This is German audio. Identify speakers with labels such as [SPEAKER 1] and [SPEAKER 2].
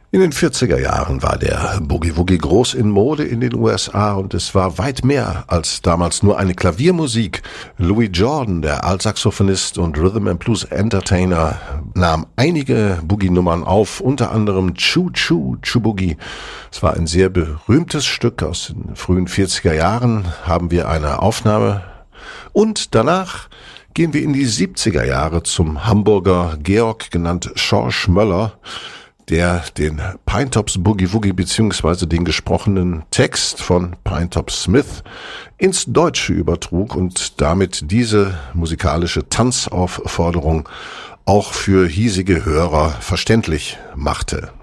[SPEAKER 1] In den 40er Jahren war der Boogie-Woogie groß in Mode in den USA und es war weit mehr als damals nur eine Klaviermusik. Louis Jordan, der Altsaxophonist und Rhythm and Blues Entertainer, nahm einige Boogie-Nummern auf, unter anderem Choo Choo Choo Boogie. Es war ein sehr berühmtes Stück aus den frühen 40er Jahren, haben wir eine Aufnahme. Und danach gehen wir in die 70er Jahre zum Hamburger Georg, genannt Schorsch Möller, der den Pinetops Boogie Woogie bzw. den gesprochenen Text von Pinetop Smith ins Deutsche übertrug und damit diese musikalische Tanzaufforderung auch für hiesige Hörer verständlich machte.